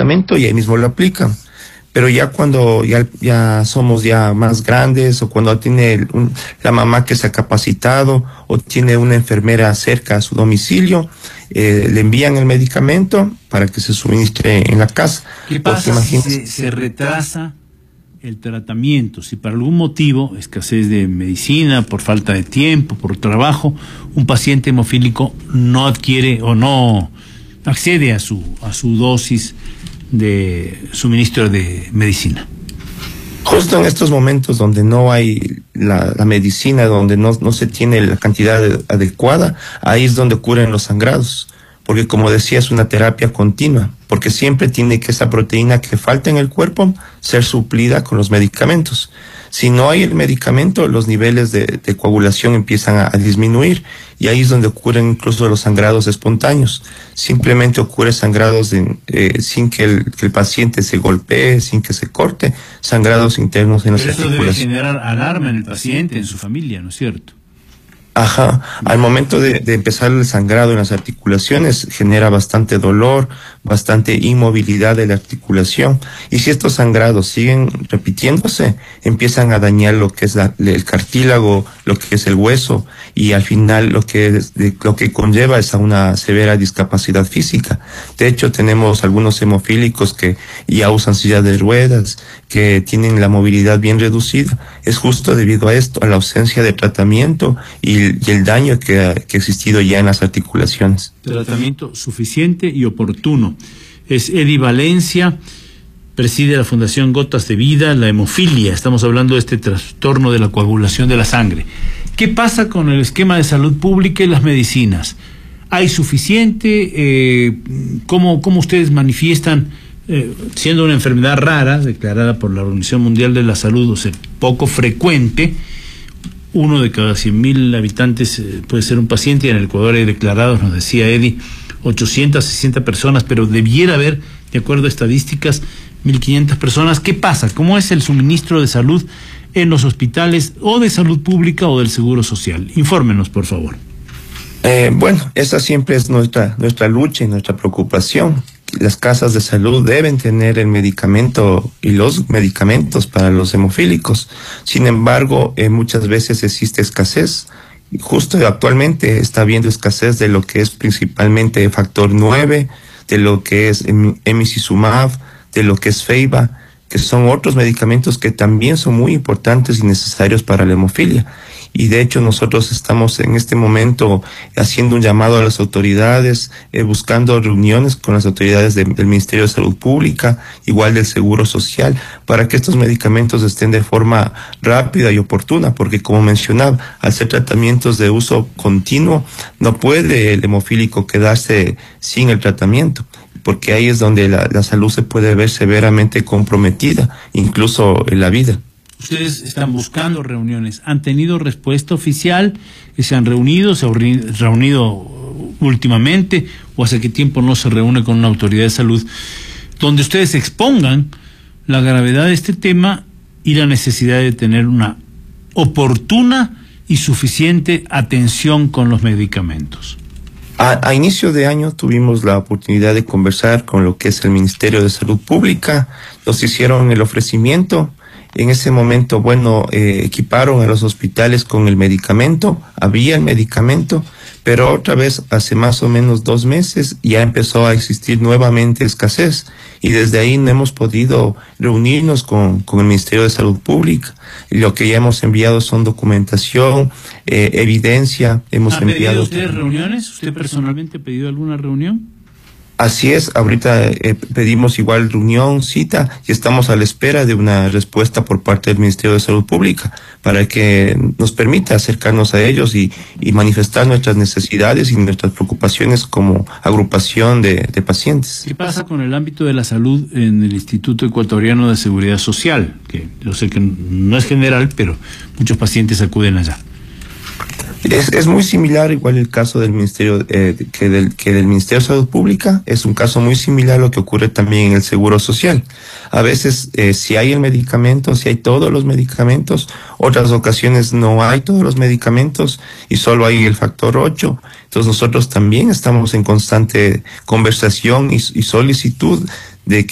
medicamento y ahí mismo lo aplican. Pero ya cuando ya somos ya más grandes, o cuando tiene la mamá que se ha capacitado o tiene una enfermera cerca a su domicilio, le envían el medicamento para que se suministre en la casa. ¿Qué pasa si se retrasa el tratamiento? Si por algún motivo, escasez de medicina, por falta de tiempo, por trabajo, un paciente hemofílico no adquiere o no accede a su dosis de suministro de medicina. Justo en estos momentos donde no hay la medicina, donde no se tiene la cantidad adecuada, ahí es donde ocurren los sangrados. Porque como decía, es una terapia continua, porque siempre tiene que esa proteína que falta en el cuerpo ser suplida con los medicamentos. Si no hay el medicamento, los niveles de coagulación empiezan a disminuir, y ahí es donde ocurren incluso los sangrados espontáneos. Simplemente ocurre sangrados sin que el paciente se golpee, sin que se corte, sangrados internos en las articulaciones. Pero eso debe generar alarma en el paciente, en su familia, ¿no es cierto? Ajá, al momento de empezar el sangrado en las articulaciones genera bastante dolor, bastante inmovilidad de la articulación, y si estos sangrados siguen repitiéndose, empiezan a dañar lo que es el cartílago, lo que es el hueso, y al final lo que conlleva es a una severa discapacidad física. De hecho, tenemos algunos hemofílicos que ya usan silla de ruedas, que tienen la movilidad bien reducida. Es justo debido a esto, a la ausencia de tratamiento y el daño que ha existido ya en las articulaciones. Tratamiento suficiente y oportuno. Es Eddie Valencia, preside la Fundación Gotas de Vida, la hemofilia. Estamos hablando de este trastorno de la coagulación de la sangre. ¿Qué pasa con el esquema de salud pública y las medicinas? ¿Hay suficiente? ¿Cómo ustedes manifiestan, siendo una enfermedad rara, declarada por la Organización Mundial de la Salud, o sea, poco frecuente? Uno de cada 100.000 habitantes puede ser un paciente, y en el Ecuador hay declarados, nos decía Eddie, 860 personas, pero debiera haber, de acuerdo a estadísticas, 1.500 personas. ¿Qué pasa? ¿Cómo es el suministro de salud en los hospitales, o de salud pública o del Seguro Social? Infórmenos, por favor. Bueno, esa siempre es nuestra lucha y nuestra preocupación. Las casas de salud deben tener el medicamento y los medicamentos para los hemofílicos. Sin embargo, muchas veces existe escasez. Justo actualmente está habiendo escasez de lo que es principalmente factor 9, de lo que es emicizumab, de lo que es Feiba, que son otros medicamentos que también son muy importantes y necesarios para la hemofilia. Y de hecho nosotros estamos en este momento haciendo un llamado a las autoridades, buscando reuniones con las autoridades del Ministerio de Salud Pública, igual del Seguro Social, para que estos medicamentos estén de forma rápida y oportuna, porque como mencionaba, al ser tratamientos de uso continuo, no puede el hemofílico quedarse sin el tratamiento, porque ahí es donde la salud se puede ver severamente comprometida, incluso en la vida. Ustedes están buscando reuniones. ¿Han tenido respuesta oficial? ¿Se han reunido? ¿Se han reunido últimamente? ¿O hace qué tiempo no se reúne con una autoridad de salud donde ustedes expongan la gravedad de este tema y la necesidad de tener una oportuna y suficiente atención con los medicamentos? A inicio de año tuvimos la oportunidad de conversar con lo que es el Ministerio de Salud Pública. Nos hicieron el ofrecimiento. En ese momento, bueno, equiparon a los hospitales con el medicamento, había el medicamento, pero otra vez hace más o menos 2 meses ya empezó a existir nuevamente escasez, y desde ahí no hemos podido reunirnos con el Ministerio de Salud Pública. Y lo que ya hemos enviado son documentación, evidencia. ¿Han pedido ustedes reuniones? ¿Usted personalmente ha pedido alguna reunión? Así es, ahorita pedimos igual reunión, cita, y estamos a la espera de una respuesta por parte del Ministerio de Salud Pública para que nos permita acercarnos a ellos y manifestar nuestras necesidades y nuestras preocupaciones como agrupación de pacientes. ¿Qué pasa con el ámbito de la salud en el Instituto Ecuatoriano de Seguridad Social? Que yo sé que no es general, pero muchos pacientes acuden allá. Es muy similar, igual el caso del Ministerio, que del Ministerio de Salud Pública, es un caso muy similar a lo que ocurre también en el Seguro Social. A veces, si hay el medicamento, si hay todos los medicamentos, otras ocasiones no hay todos los medicamentos y solo hay el factor 8. Entonces nosotros también estamos en constante conversación y solicitud de